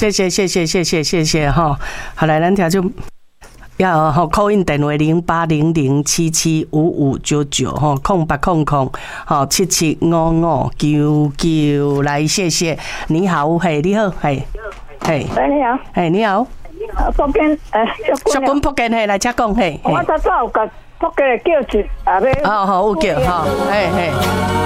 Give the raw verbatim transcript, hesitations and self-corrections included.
谢谢谢谢谢谢谢谢哈。好来，咱听就。要吼 call in 电话零八零零七七五五九九吼空八空空吼七七五五九九来，谢谢。你好，嘿，你好，嘿，嘿， 喂，你好， 嘿，你好， 福建诶， 小军福建嘿，来请讲嘿。 我早早有甲福建叫一阿妹。 哦好，有叫吼，嘿嘿。